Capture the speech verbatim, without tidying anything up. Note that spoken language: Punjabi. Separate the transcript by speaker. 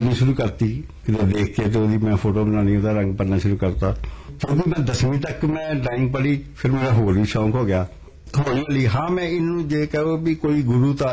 Speaker 1: ਕਰਨੀ ਸ਼ੁਰੂ ਕਰਤੀ ਕਿਤੇ ਦੇਖ ਕੇ, ਤੇ ਉਹਦੀ ਮੈਂ ਫੋਟੋ ਬਣਾਉਣੀ, ਉਹਦਾ ਰੰਗ ਭਰਨਾ ਸ਼ੁਰੂ ਕਰਤਾ। ਕਿਉਂਕਿ ਮੈਂ ਦਸਵੀਂ ਤੱਕ ਮੈਂ ਡਰਾਇੰਗ ਪੜ੍ਹੀ, ਫਿਰ ਮੇਰਾ ਹੋਰ ਵੀ ਸ਼ੌਂਕ ਹੋ ਗਿਆ ਹੌਲੀ ਹੌਲੀ। ਹਾਂ, ਮੈਂ ਇਹਨੂੰ ਜੇ ਕਹੋ ਵੀ ਕੋਈ ਗੁਰੂ ਤਾਂ